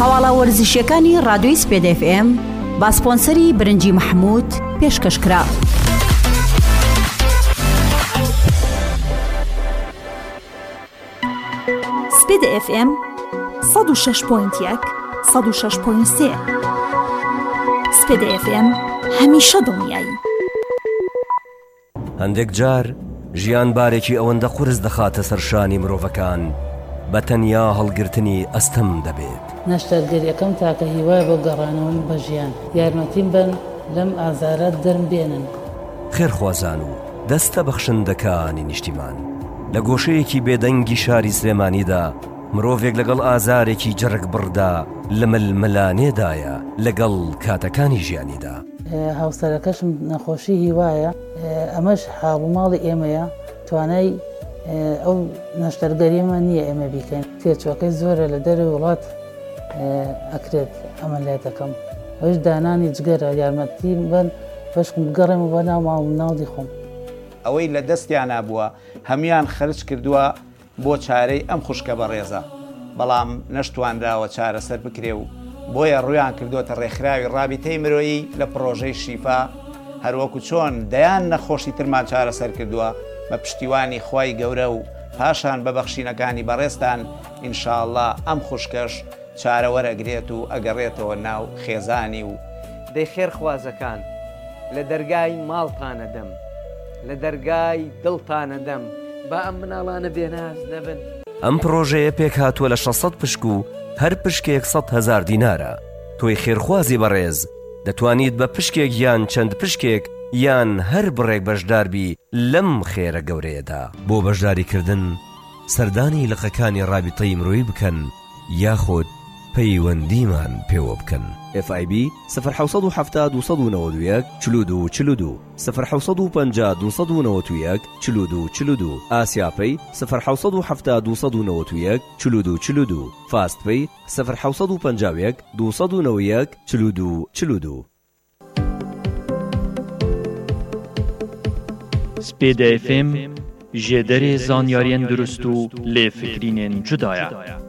هەواڵە وەرزشیەکانی رادیۆی سپید FM با سپۆنسەری برنجی محمود پێشکەشکرا. سپید FM 106.1 106.3 سپید FM هەمیشە دڵنیایی. هەندێک جار ژیان بارێکی ئەوەندە قورس دەخاتە سەرشانی مرۆڤەکان بە تەنیا هەڵگرتنی ئەستەم دەبێت. نەشتەرگەریەکەم تاکە هیوای بۆ گەڕانەوەم بە ژیان، یارمەتیم بن لەم ئازارە دەرم بێنن. خێرخوازان و دەستە بەخشندەکانی نیشتیمان لە گۆشەیەکی بێدەنگی شاری سلێمانیدا مرۆڤێک لەگەڵ ئازارێکی جەرگ بڕدا لە ململانێدایە لەگەڵ کاتەکانی ژیانیدا. هاوسەرەکەشم نەخۆشی هیوایە، ئەمەش حاڵوماڵی ئێمەیە، توانای ئەو نەشتەرگەریمە نییە ئێمە بیکەین. تێچۆکەی زۆرە لە دەروی وڵات ئەکرێت ئەمەلیاتەکەم، ئەوش دانانی جگەرە، یارمەتی بن بەشکم بگەڕێمە بە ناو ماڵ ناڵی خۆم. ئەوەی لە دەستیان نابووە هەمویان خەرج کردووە بۆ چارەی ئەم خوشکە بەڕێزە، بەڵام نەشتواندراوە چارەسەر بکرێ و بۆیە ڕویان کردوتە ڕێکخراوی ڕابطەی مرۆیی لە پرۆژەی شیفا، هەروەکو چۆن دەیان نەخۆشی ترمان چارەسەر کردووە بە پشتیوانی خوای گەورە و پاشان بە بەخشینەکانی بەڕێستان ئینشاءالله ئەم خوشکەش چارەوەرەگرێت و ئەگەڕێتەوە ناو خێزانی و دەی خێرخوازەکان لە دەرگای ماڵتانە دەم، لە دەرگای دڵتانە دەم، با ئەم مناڵانە بێناز نەبن. ئەم پرۆژەیە پێک هاتووە لە 600 پشک و هەر پشکێک 100,000 دینارە. تۆی خێرخوازی بەڕێز دەتوانیت بە پشکێک یان چەند پشکێک یان هەر بڕێک بەشداربی لەم خێرە گەورەیەدا. بۆ بەشداریکردن سەردانی لقەکانی ڕابطەی مرۆیی بکەن یاخود پەیوەندیمان پێوە بکەن. FIB 070 291 42 42 050 291 42 42 ئاسیاپەی 070 291 42 42 فاستپەی 051 291 42 42. سپید FM ژێدەرێ زانیاریان دروست و لێفکرینێن جودایە.